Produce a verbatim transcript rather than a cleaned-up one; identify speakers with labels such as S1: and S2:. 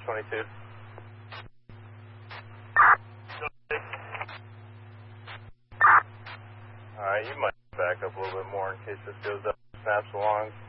S1: twenty-two. Alright, you might back up a little bit more in case this goes up and snaps along.